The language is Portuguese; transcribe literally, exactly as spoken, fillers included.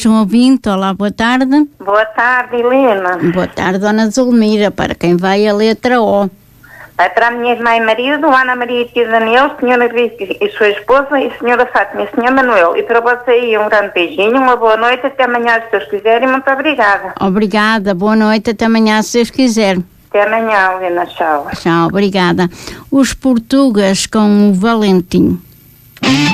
mais um ouvinte. Olá, boa tarde. Boa tarde, Helena. Boa tarde, Dona Zulmira. Para quem vai a letra O? É para a minha irmã e marido, Ana Maria e Tio Daniel, Senhora Rita e sua esposa, e Senhora Fátima e Senhor Manuel. E para você aí um grande beijinho, uma boa noite, até amanhã, se Deus quiser, e muito obrigada. Obrigada, boa noite, até amanhã, se Deus quiser. Até amanhã, Helena, tchau. Tchau, obrigada. Os Portugas com o Valentim.